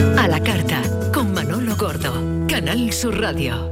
A la carta, con Manolo Gordo, Canal Sur Radio.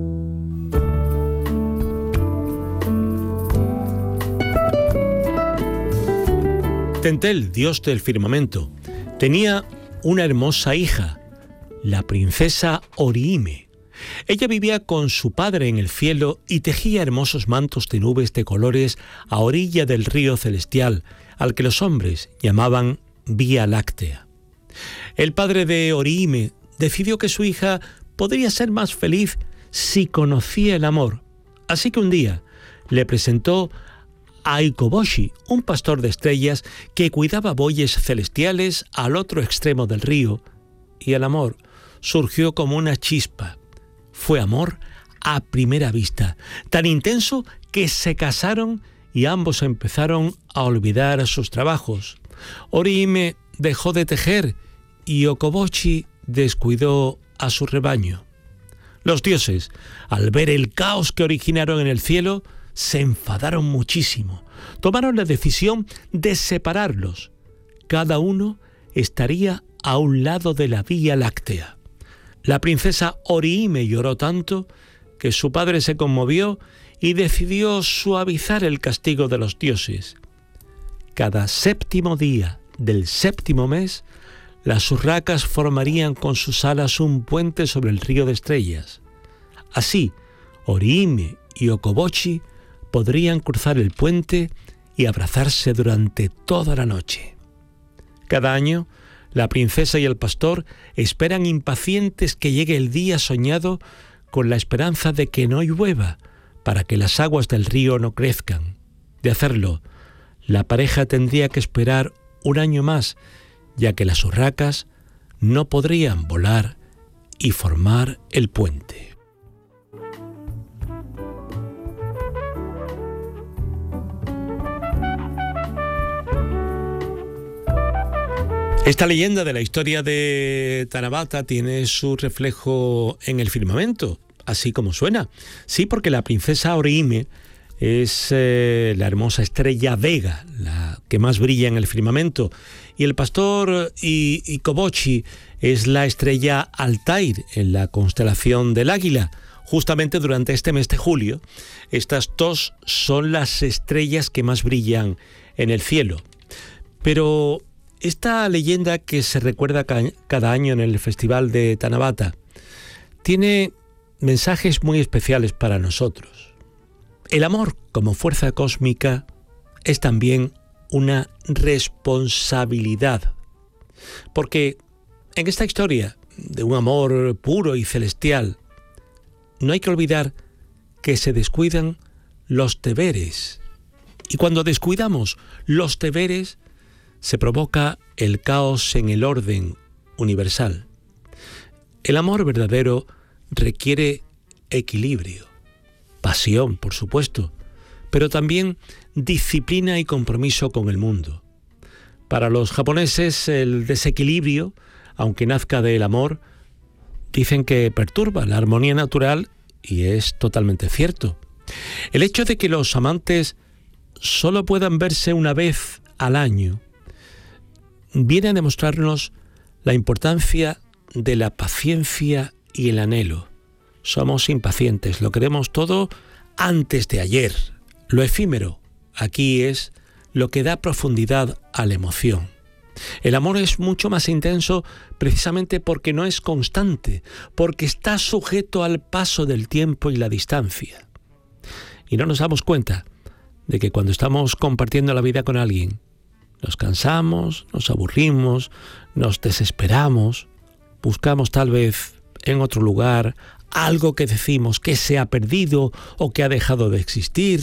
Tentel, dios del firmamento, tenía una hermosa hija, la princesa Orihime. Ella vivía con su padre en el cielo y tejía hermosos mantos de nubes de colores a orilla del río celestial, al que los hombres llamaban Vía Láctea. El padre de Orihime decidió que su hija podría ser más feliz si conocía el amor, así que un día le presentó a Ikoboshi, un pastor de estrellas que cuidaba bueyes celestiales al otro extremo del río, y el amor surgió como una chispa. Fue amor a primera vista, tan intenso que se casaron y ambos empezaron a olvidar sus trabajos. Orihime dejó de tejer y Ikoboshi descuidó a su rebaño. Los dioses, al ver el caos que originaron en el cielo, se enfadaron muchísimo. Tomaron la decisión de separarlos. Cada uno estaría a un lado de la Vía Láctea. La princesa Orihime lloró tanto que su padre se conmovió y decidió suavizar el castigo de los dioses. Cada séptimo día del séptimo mes, las urracas formarían con sus alas un puente sobre el río de estrellas. Así, Orihime y Ikoboshi podrían cruzar el puente y abrazarse durante toda la noche. Cada año, la princesa y el pastor esperan impacientes que llegue el día soñado con la esperanza de que no llueva para que las aguas del río no crezcan. De hacerlo, la pareja tendría que esperar un año más, ya que las urracas no podrían volar y formar el puente. Esta leyenda de la historia de Tanabata tiene su reflejo en el firmamento, así como suena. Sí, porque la princesa Orihime es la hermosa estrella Vega, la que más brilla en el firmamento, y el pastor Ikoboshi es la estrella Altair en la constelación del Águila. Justamente durante este mes de julio, estas dos son las estrellas que más brillan en el cielo. Pero esta leyenda que se recuerda cada año en el Festival de Tanabata tiene mensajes muy especiales para nosotros. El amor como fuerza cósmica es también una responsabilidad, porque en esta historia de un amor puro y celestial no hay que olvidar que se descuidan los deberes, y cuando descuidamos los deberes se provoca el caos en el orden universal. El amor verdadero requiere equilibrio, pasión, por supuesto, pero también disciplina y compromiso con el mundo. Para los japoneses, el desequilibrio, aunque nazca del amor, dicen que perturba la armonía natural, y es totalmente cierto. El hecho de que los amantes solo puedan verse una vez al año viene a demostrarnos la importancia de la paciencia y el anhelo. Somos impacientes, lo queremos todo antes de ayer. Lo efímero aquí es lo que da profundidad a la emoción. El amor es mucho más intenso precisamente porque no es constante, porque está sujeto al paso del tiempo y la distancia. Y no nos damos cuenta de que cuando estamos compartiendo la vida con alguien, nos cansamos, nos aburrimos, nos desesperamos, buscamos tal vez en otro lugar algo que decimos que se ha perdido o que ha dejado de existir.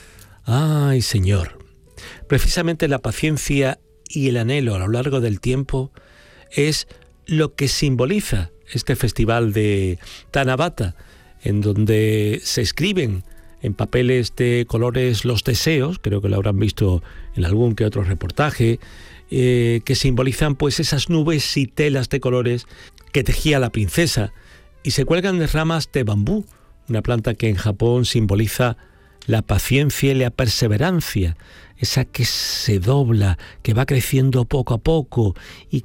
¡Ay, Señor! Precisamente la paciencia y el anhelo a lo largo del tiempo es lo que simboliza este festival de Tanabata, en donde se escriben en papeles de colores los deseos, creo que lo habrán visto en algún que otro reportaje, que simbolizan pues esas nubes y telas de colores que tejía la princesa, y se cuelgan de ramas de bambú, una planta que en Japón simboliza la paciencia y la perseverancia, esa que se dobla, que va creciendo poco a poco y